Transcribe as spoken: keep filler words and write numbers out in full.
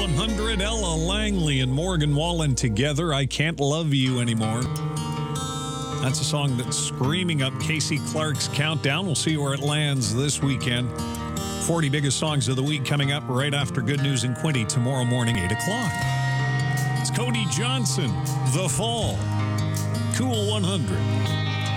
one hundred, Ella Langley and Morgan Wallen together. I Can't Love You Anymore. That's a song that's screaming up Casey Clark's countdown. We'll see where it lands this weekend. forty biggest songs of the week coming up right after Good News and Quinty tomorrow morning, eight o'clock. It's Cody Johnson, The Fall, Cool one hundred.